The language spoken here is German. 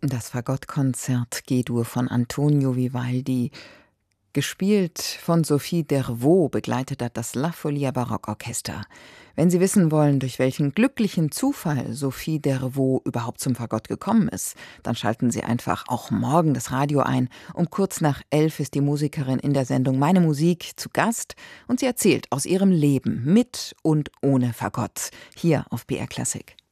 Das Fagottkonzert G-Dur von Antonio Vivaldi, gespielt von Sophie Dervaux, begleitet hat das La Folia Barockorchester. Wenn Sie wissen wollen, durch welchen glücklichen Zufall Sophie Dervaux überhaupt zum Fagott gekommen ist, dann schalten Sie einfach auch morgen das Radio ein. Um kurz nach 11 ist die Musikerin in der Sendung Meine Musik zu Gast und sie erzählt aus ihrem Leben mit und ohne Fagott, hier auf BR Klassik.